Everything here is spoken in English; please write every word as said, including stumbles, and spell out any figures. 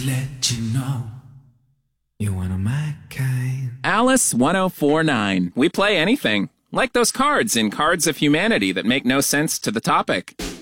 let you know you're one of my kind. Alice one oh four nine. We play anything. Like those cards in Cards of Humanity that make no sense to the topic.